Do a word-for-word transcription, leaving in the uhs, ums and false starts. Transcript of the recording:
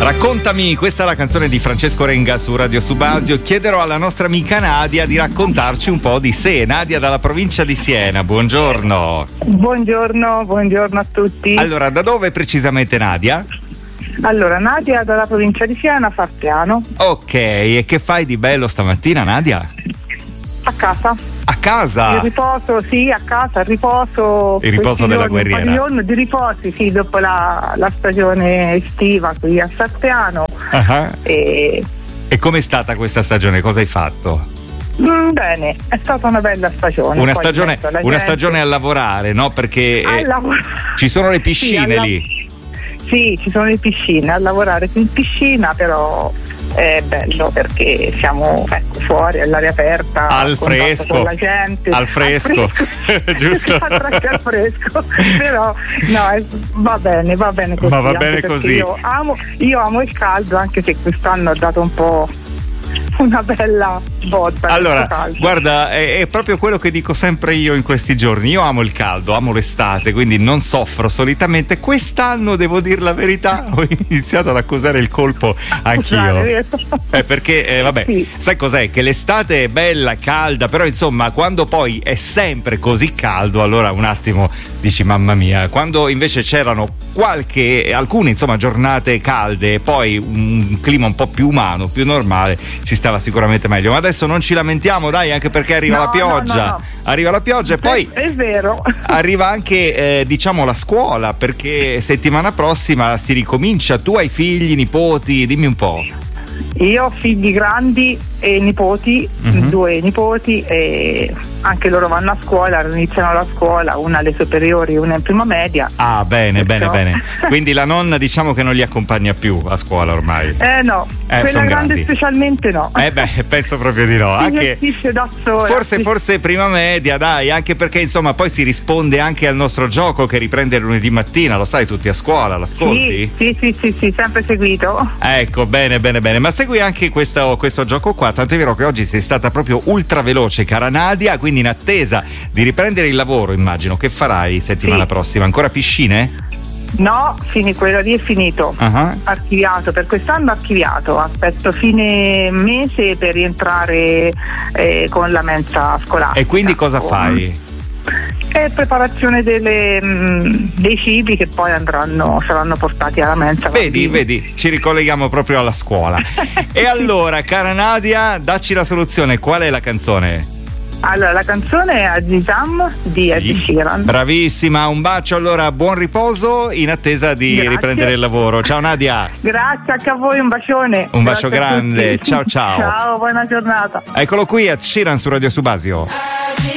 Raccontami, questa è la canzone di Francesco Renga su Radio Subasio. Chiederò alla nostra amica Nadia di raccontarci un po' di sé. Nadia dalla provincia di Siena, buongiorno. Buongiorno, buongiorno a tutti. Allora, da dove precisamente Nadia? Allora, Nadia dalla provincia di Siena, Fartiano. Ok, e che fai di bello stamattina, Nadia? A casa. A casa? Il riposo, sì, a casa, il riposo. Il riposo della giorni, guerriera. Un giorno di riposi, sì, dopo la, la stagione estiva qui a Fartiano. Uh-huh. E... e com'è stata questa stagione? Cosa hai fatto? Mm, bene, è stata una bella stagione. Una Poi stagione, detto, una gente... stagione a lavorare, no? Perché a eh, lavorare. Ci sono le piscine sì, alla... lì. Sì, ci sono le piscine, a lavorare in piscina, però è bello perché siamo ecco, fuori all'aria aperta, al fresco, con la gente, al fresco, al fresco. giusto? al fresco, però no, è, va bene, va bene così. Ma va bene così. Io amo, io amo il caldo, anche se quest'anno ha dato un po' una bella botta. Allora, guarda, è, è proprio quello che dico sempre io in questi giorni. Io amo il caldo, amo l'estate, quindi non soffro solitamente. Quest'anno, devo dire la verità, ho iniziato ad accusare il colpo anch'io. Eh, perché, eh, vabbè, sì. Sai cos'è? Che l'estate è bella, calda, però insomma, quando poi è sempre così caldo, allora un attimo dici mamma mia. Quando invece c'erano qualche, alcune insomma giornate calde e poi un clima un po' più umano, più normale, si stava sicuramente meglio. Ma adesso non ci lamentiamo, dai, anche perché arriva no, la pioggia. No, no, no. Arriva la pioggia e poi è, è vero. Arriva anche eh, diciamo la scuola, perché settimana prossima si ricomincia. Tu hai figli, nipoti, dimmi un po'. Io ho figli grandi e nipoti, uh-huh. due nipoti, e anche loro vanno a scuola, iniziano la scuola, una alle superiori, una in prima media. Ah, bene, bene, so. bene. Quindi la nonna diciamo che non li accompagna più a scuola ormai. Eh no, eh, quella grande grandi. Specialmente no. Eh beh, penso proprio di no. Si anche gestisce da sola. Forse, forse prima media, dai, anche perché insomma poi si risponde anche al nostro gioco che riprende lunedì mattina, lo sai, tutti a scuola, l'ascolti? Sì, sì, sì, sì, sì, sempre seguito. Ecco, bene, bene, bene. Ma segui anche questo, questo gioco qua, tant'è vero che oggi sei stata proprio ultra veloce, cara Nadia, quindi in attesa di riprendere il lavoro, immagino. Che farai settimana sì. prossima? Ancora piscine? No, fini, quello lì è finito, uh-huh. archiviato, per quest'anno archiviato, aspetto fine mese per rientrare eh, con la mensa scolastica. E quindi cosa con... fai? È preparazione delle, mh, dei cibi che poi andranno, saranno portati alla mensa. Vedi, vedi, ci ricolleghiamo proprio alla scuola. E allora, cara Nadia, dacci la soluzione, qual è la canzone? Allora, la canzone è Azizam di Ed Sheeran. Bravissima, un bacio, allora buon riposo in attesa di Grazie. riprendere il lavoro. Ciao Nadia. Grazie anche a voi, un bacione. Un bacio Grazie grande, ciao ciao. Ciao, buona giornata. Eccolo qui Ed Sheeran su Radio Subasio.